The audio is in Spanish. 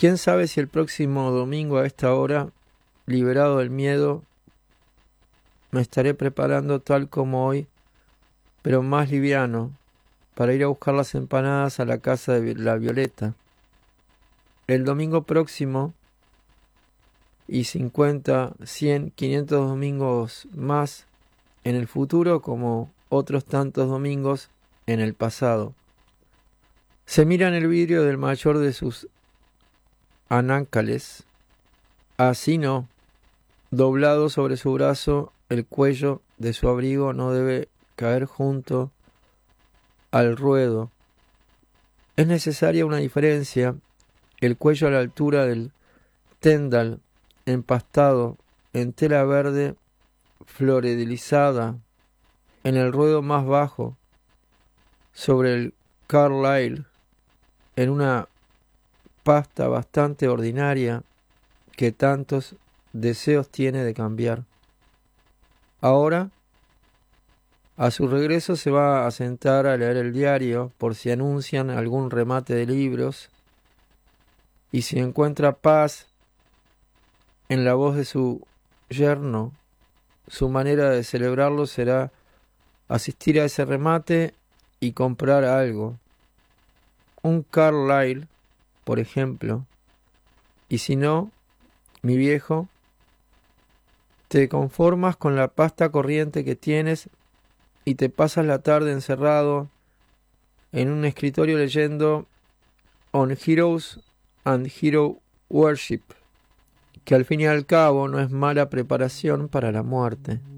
¿Quién sabe si el próximo domingo a esta hora, liberado del miedo, me estaré preparando tal como hoy, pero más liviano, para ir a buscar las empanadas a la casa de la Violeta? El domingo próximo, y 50, 100, 500 domingos más en el futuro, como otros tantos domingos en el pasado. Se mira en el vidrio del mayor de sus anácales. Así no, doblado sobre su brazo, el cuello de su abrigo no debe caer junto al ruedo. Es necesaria una diferencia, el cuello a la altura del tendal, empastado en tela verde floredelizada, en el ruedo más bajo, sobre el Carlyle, en una pasta bastante ordinaria que tantos deseos tiene de cambiar. Ahora, a su regreso se va a sentar a leer el diario por si anuncian algún remate de libros, y si encuentra paz en la voz de su yerno, su manera de celebrarlo será asistir a ese remate y comprar algo. Un Carlyle, por ejemplo. Y si no, mi viejo, te conformas con la pasta corriente que tienes y te pasas la tarde encerrado en un escritorio leyendo On Heroes and Hero Worship, que al fin y al cabo no es mala preparación para la muerte.